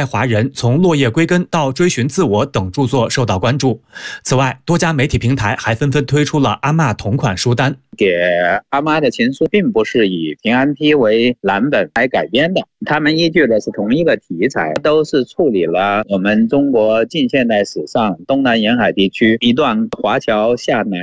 代华人从落叶归根到追寻自我等著作受到关注。此外，多家媒体平台还纷纷推出了阿嬷同款书单。 给阿妈的情书并不是以平安批为蓝本来改编的，他们依据的是同一个题材，都是处理了我们中国近现代史上东南沿海地区一段华侨下南